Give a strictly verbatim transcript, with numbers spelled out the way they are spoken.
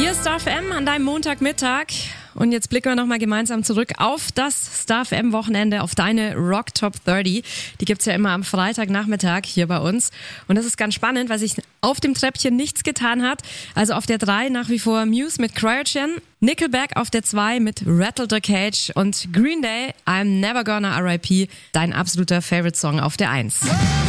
Hier ist Star F M an deinem Montagmittag. Und jetzt blicken wir nochmal gemeinsam zurück auf das Star F M-Wochenende, auf deine Rock Top dreißig. Die gibt's ja immer am Freitagnachmittag hier bei uns. Und das ist ganz spannend, weil sich auf dem Treppchen nichts getan hat. Also auf der drei nach wie vor Muse mit Cryogen, Nickelback auf der zwei mit Rattle the Cage und Green Day, I'm Never Gonna R I P, dein absoluter Favorite-Song auf der eins.